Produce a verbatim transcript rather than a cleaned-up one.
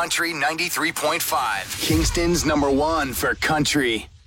Country ninety-three point five. Kingston's number one for country.